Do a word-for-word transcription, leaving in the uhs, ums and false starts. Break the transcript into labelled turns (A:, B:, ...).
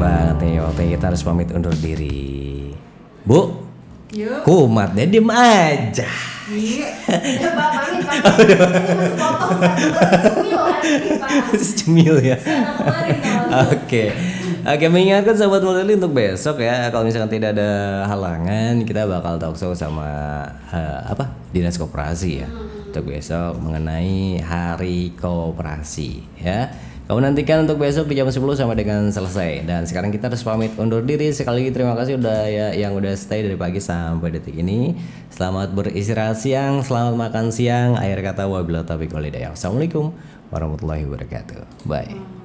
A: banget nih, waktunya kita harus pamit undur diri. Bu,
B: yuk.
A: kumat deh, diem aja.
B: Iya, udah Pak, pamit, pamit. Ini masih potong, masih cemil hari ini Pak.
A: Masih cemil ya.
B: Sana kemarin soalnya.
A: Oke, oke mengingatkan sahabat Multili untuk besok ya, kalau misalkan tidak ada halangan, kita bakal talk show sama uh, apa Dinas Koperasi ya, hmm. untuk besok mengenai Hari Koperasi ya. Kamu nantikan untuk besok di jam sepuluh sama dengan selesai. Dan sekarang kita harus pamit undur diri. Sekali lagi terima kasih udah ya yang udah stay dari pagi sampai detik ini. Selamat beristirahat siang, selamat makan siang. Akhir kata wabillahi taufiq wal hidayah. Assalamualaikum warahmatullahi wabarakatuh. Bye.